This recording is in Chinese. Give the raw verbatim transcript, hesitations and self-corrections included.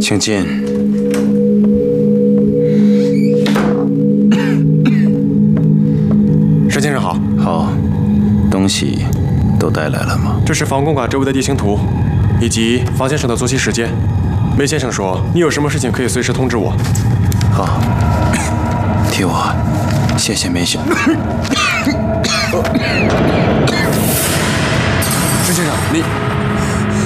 请进。 沈先生好。 好，东西都带来了吗？ 这是房公馆周围的地形图，以及房先生的作息时间。梅先生说，你有什么事情可以随时通知我。 好，替我谢谢梅先生。 沈先生，你。